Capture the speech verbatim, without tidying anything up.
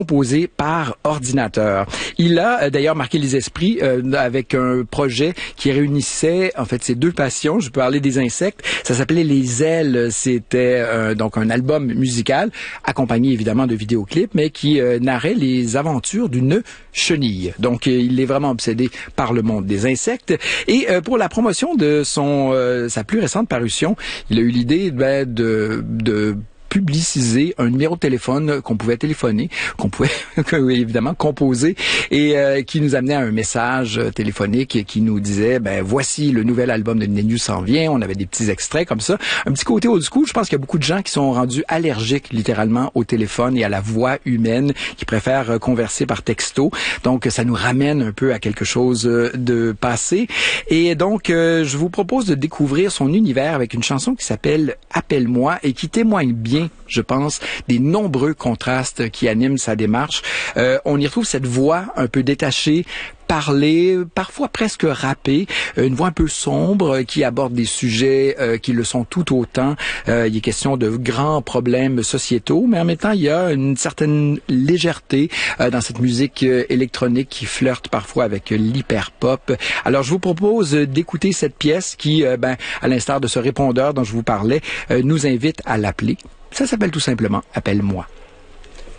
composé par ordinateur. Il a euh, d'ailleurs marqué les esprits euh, avec un projet qui réunissait en fait ses deux passions. Je peux parler des insectes. Ça s'appelait Les Ailes. C'était euh, donc un album musical accompagné évidemment de vidéoclips, mais qui euh, narrait les aventures d'une chenille. Donc euh, il est vraiment obsédé par le monde des insectes. Et euh, pour la promotion de son euh, sa plus récente parution, il a eu l'idée ben, de de publiciser un numéro de téléphone qu'on pouvait téléphoner, qu'on pouvait évidemment composer et euh, qui nous amenait à un message téléphonique qui nous disait ben voici le nouvel album de Nénu s'en vient. On avait des petits extraits comme ça, un petit côté old school. Je pense qu'il y a beaucoup de gens qui sont rendus allergiques littéralement au téléphone et à la voix humaine, qui préfèrent converser par texto. Donc ça nous ramène un peu à quelque chose de passé. Et donc euh, je vous propose de découvrir son univers avec une chanson qui s'appelle Appelle-moi et qui témoigne bien, je pense, des nombreux contrastes qui animent sa démarche. Euh, on y retrouve cette voix un peu détachée, parler, parfois presque rappée, une voix un peu sombre qui aborde des sujets euh, qui le sont tout autant. Euh, il est question de grands problèmes sociétaux, mais en même temps, il y a une certaine légèreté euh, dans cette musique euh, électronique qui flirte parfois avec l'hyper-pop. Alors, je vous propose d'écouter cette pièce qui, euh, ben, à l'instar de ce répondeur dont je vous parlais, euh, nous invite à l'appeler. Ça s'appelle tout simplement « Appelle-moi ».